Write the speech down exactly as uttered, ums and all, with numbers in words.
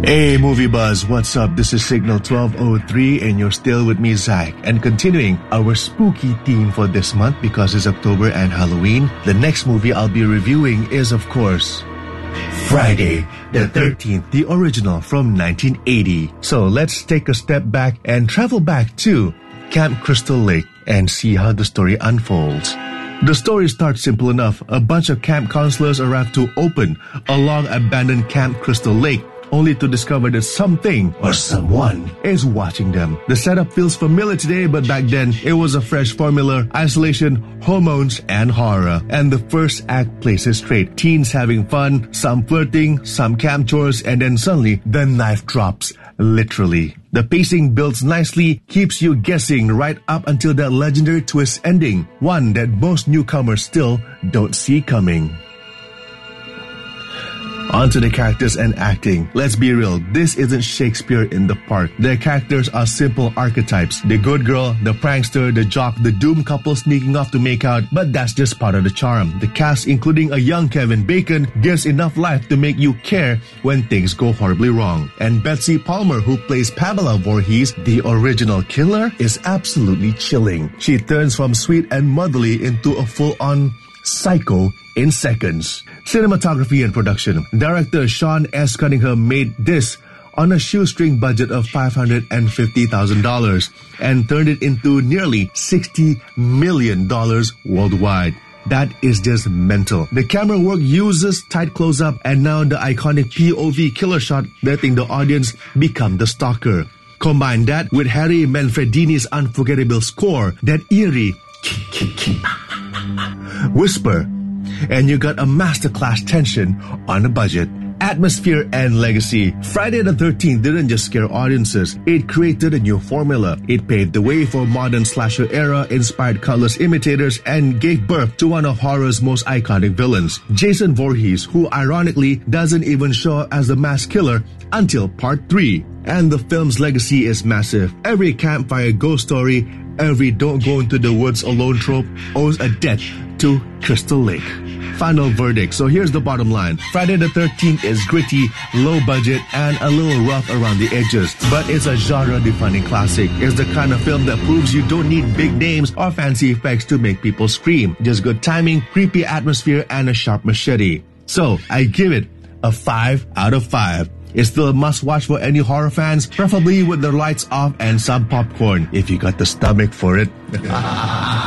Hey, Movie Buzz, what's up? This is Signal twelve oh three and you're still with me, Zach. And continuing our spooky theme for this month because it's October and Halloween, the next movie I'll be reviewing is, of course, Friday the thirteenth, the original from nineteen eighty. So let's take a step back and travel back to Camp Crystal Lake and see how the story unfolds. The story starts simple enough. A bunch of camp counselors arrive to open a long-abandoned Camp Crystal Lake, only to discover that something or someone is watching them. The setup feels familiar today, but back then, it was a fresh formula: isolation, hormones, and horror. And the first act plays it straight. Teens having fun, some flirting, some camp chores, and then suddenly, the knife drops. Literally. The pacing builds nicely, keeps you guessing right up until that legendary twist ending, one that most newcomers still don't see coming. On to the characters and acting. Let's be real, this isn't Shakespeare in the Park. Their characters are simple archetypes. The good girl, the prankster, the jock, the doomed couple sneaking off to make out, but that's just part of the charm. The cast, including a young Kevin Bacon, gives enough life to make you care when things go horribly wrong. And Betsy Palmer, who plays Pamela Voorhees, the original killer, is absolutely chilling. She turns from sweet and motherly into a full-on psycho in seconds. Cinematography and production. Director Sean S. Cunningham made this on a shoestring budget of five hundred fifty thousand dollars and turned it into nearly sixty million dollars worldwide. That is just mental. The camera work uses tight close-up and now the iconic P O V killer shot, letting the audience become the stalker. Combine that with Harry Manfredini's unforgettable score, that eerie whisper, and you got a masterclass tension on a budget. Atmosphere and legacy. Friday the thirteenth didn't just scare audiences, it created a new formula. It paved the way for modern slasher era, inspired countless imitators, and gave birth to one of horror's most iconic villains, Jason Voorhees, who ironically doesn't even show up as the masked killer until part three. And the film's legacy is massive. Every campfire ghost story, every don't go into the woods alone trope owes a debt to Crystal Lake. Final verdict. So here's the bottom line. Friday the thirteenth is gritty, low budget, and a little rough around the edges. But it's a genre-defining classic. It's the kind of film that proves you don't need big names or fancy effects to make people scream. Just good timing, creepy atmosphere, and a sharp machete. So I give it a five out of five. It's still a must-watch for any horror fans, preferably with the lights off and some popcorn, if you got the stomach for it.